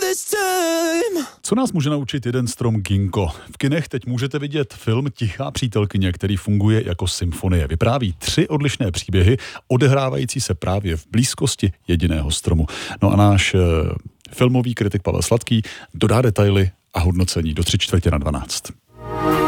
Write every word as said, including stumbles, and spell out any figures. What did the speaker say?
Co nás může naučit jeden strom ginkgo? V kinech teď můžete vidět film Tichá přítelkyně, který funguje jako symfonie. Vypráví tři odlišné příběhy, odehrávající se právě v blízkosti jediného stromu. No a náš uh, filmový kritik Pavel Sladký dodá detaily a hodnocení do tři čtvrtě na dvanáct.